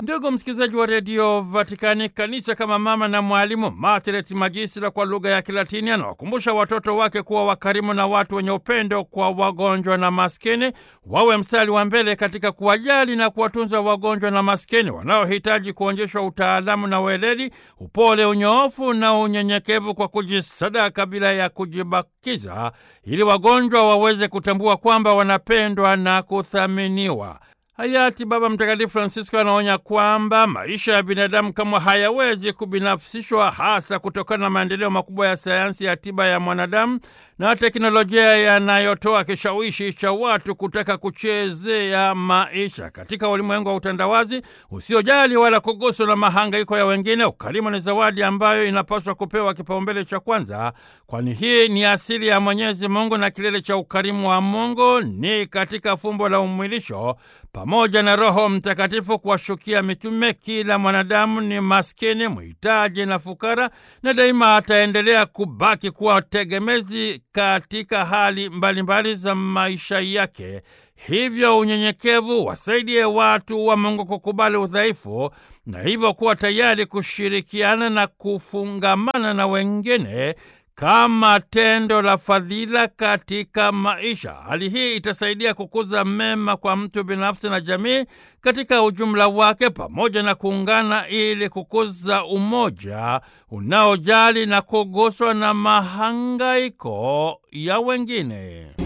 Ndugu msikilizaji wa redio Vatikani, kanisa kama mama na mwalimu Mater et Magistra kwa lugha ya Kilatini anawakumbusha watoto wake kuwa wakarimu na watu wenye upendo kwa wagonjwa na maskini, wawe mstari wa mbele katika kuwajali na kuwatunza wagonjwa na maskini wanaohitaji kuonyeshwa utaalamu na weledi, upole, unyoofu na unyenyekevu kwa kujisadaka bila ya kujibakiza, ili wagonjwa waweze kutambua kwamba wanapendwa na kuthaminiwa. Hayati Baba Mtakatifu Francisco anaonya kwamba maisha ya binadamu kama hayawezi kubinafsishwa, hasa kutokana na maendeleo makubwa ya sayansi ya tiba ya mwanadamu na teknolojia yanayotoa kishawishi cha watu kutaka kuchezea maisha. Katika ulimwengu wa utandawazi usiojali wala kuguswa na mahangaiko ya wengine, ukarimu ni zawadi ambayo inapaswa kupewa kipaumbele cha kwanza, kwani hii ni asili ya Mwenyezi Mungu na kilele cha ukarimu wa Mungu ni katika fumbo la umwilisho pamoja na Roho Mtakatifu kuwashukia mitume. Kila mwanadamu ni maskini, mhitaji na fukara, na daima ataendelea kubaki kuwa tegemezi katika hali mbalimbali za maisha yake. Hivyo unyenyekevu wasaidie watu wa Mungu kukubali udhaifu na hivyo kuwa tayari kushirikiana na kufungamana na wengine kama tendo la fadhila katika maisha. Hali hii itasaidia kukuza mema kwa mtu binafsi na jamii katika ujumla wake, pamoja na kuungana ili kukuza umoja unaojali na kuguswa na mahangaiko ya wengine.